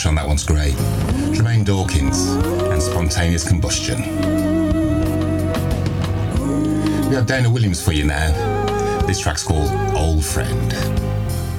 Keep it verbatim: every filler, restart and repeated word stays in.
production on that one's great. Jermaine Dawkins and Spontaneous Combustion. We have Dana Williams for you now. This track's called Old Friend.